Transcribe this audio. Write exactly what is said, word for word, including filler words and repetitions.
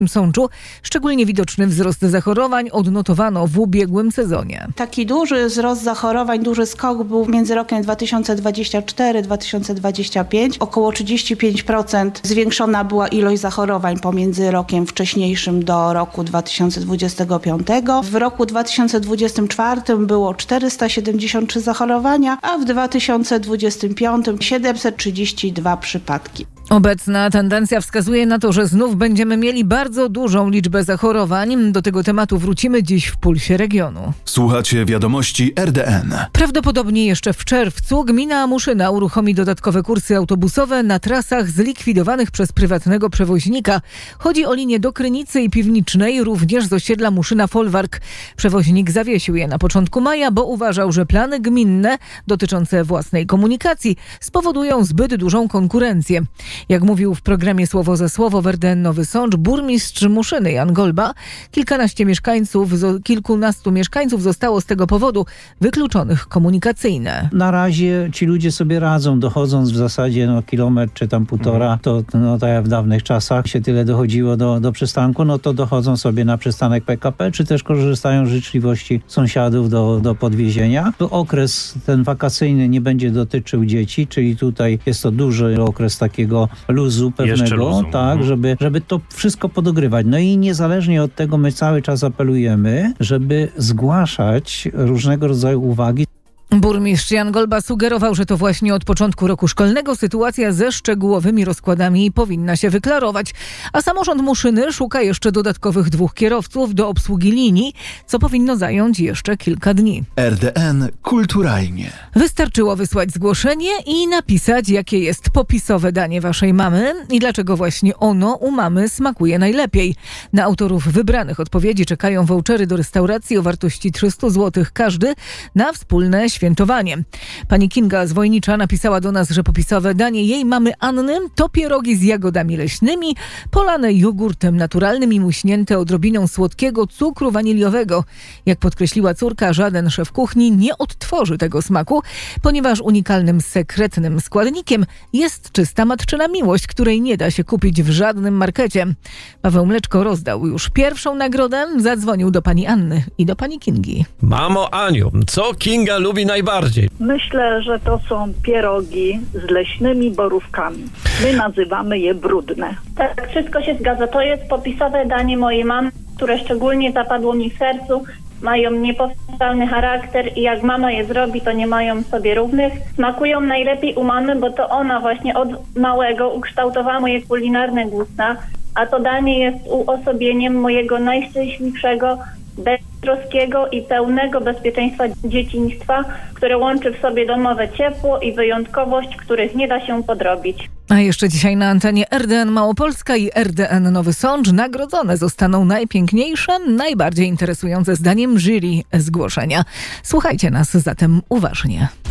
Sączu szczególnie widoczny wzrost zachorowań odnotowano w ubiegłym sezonie. Taki duży wzrost zachorowań, duży skok był między rokiem dwa tysiące dwudziestym czwartym a dwa tysiące dwudziestym piątym. Około trzydzieści pięć procent zwiększona była ilość zachorowań pomiędzy rokiem wcześniejszym do roku dwa tysiące dwudziestego piątego. W roku dwa tysiące dwudziestym czwartym było czterysta siedemdziesiąt trzy zachorowania, a w dwa tysiące dwudziestym piątym siedemset trzydzieści dwa przypadki. Obecna tendencja wskazuje na to, że znów będziemy mieli bardzo dużą liczbę zachorowań. Do tego tematu wrócimy dziś w Pulsie Regionu. Słuchacie wiadomości R D N. Prawdopodobnie jeszcze w czerwcu gmina Muszyna uruchomi dodatkowe kursy autobusowe na trasach zlikwidowanych przez prywatnego przewoźnika. Chodzi o linię do Krynicy i Piwnicznej, również z osiedla Muszyna-Folwark. Przewoźnik zawiesił je na początku maja, bo uważał, że plany gminne dotyczące własnej komunikacji spowodują zbyt dużą konkurencję. Jak mówił w programie Słowo za Słowo w R D N Nowy Sącz burmistrz Muszyny Jan Golba, kilkanaście mieszkańców, kilkunastu mieszkańców zostało z tego powodu wykluczonych komunikacyjnie. Na razie ci ludzie sobie radzą, dochodząc w zasadzie no, kilometr czy tam półtora, to no, tak jak w dawnych czasach się tyle dochodziło do, do przystanku, no to dochodzą sobie na przystanek P K P, czy też korzystają z życzliwości sąsiadów do, do podwiezienia. To okres ten wakacyjny nie będzie dotyczył dzieci, czyli tutaj jest to duży okres takiego luzu pewnego, luzu. tak, żeby, żeby to wszystko podogrywać. No i niezależnie od tego my cały czas apelujemy, żeby zgłaszać różnego rodzaju uwagi. Burmistrz Jan Golba sugerował, że to właśnie od początku roku szkolnego sytuacja ze szczegółowymi rozkładami powinna się wyklarować. A samorząd Muszyny szuka jeszcze dodatkowych dwóch kierowców do obsługi linii, co powinno zająć jeszcze kilka dni. R D N kulturalnie. Wystarczyło wysłać zgłoszenie i napisać, jakie jest popisowe danie waszej mamy i dlaczego właśnie ono u mamy smakuje najlepiej. Na autorów wybranych odpowiedzi czekają vouchery do restauracji o wartości trzysta złotych każdy na wspólne świętowanie. Pani Kinga z Wojnicza napisała do nas, że popisowe danie jej mamy Anny to pierogi z jagodami leśnymi, polane jogurtem naturalnym i muśnięte odrobiną słodkiego cukru waniliowego. Jak podkreśliła córka, żaden szef kuchni nie odtworzy tego smaku, ponieważ unikalnym, sekretnym składnikiem jest czysta matczyna miłość, której nie da się kupić w żadnym markecie. Paweł Mleczko rozdał już pierwszą nagrodę, zadzwonił do pani Anny i do pani Kingi. Mamo Aniu, co Kinga lubi najbardziej? Myślę, że to są pierogi z leśnymi borówkami. My nazywamy je brudne. Tak, wszystko się zgadza. To jest popisowe danie mojej mamy, które szczególnie zapadło mi w sercu. Mają niepowtarzalny charakter i jak mama je zrobi, to nie mają sobie równych. Smakują najlepiej u mamy, bo to ona właśnie od małego ukształtowała moje kulinarne gusta, a to danie jest uosobieniem mojego najszczęśliwszego, beztroskiego i pełnego bezpieczeństwa dzieciństwa, które łączy w sobie domowe ciepło i wyjątkowość, których nie da się podrobić. A jeszcze dzisiaj na antenie R D N Małopolska i R D N Nowy Sącz nagrodzone zostaną najpiękniejsze, najbardziej interesujące zdaniem jury zgłoszenia. Słuchajcie nas zatem uważnie.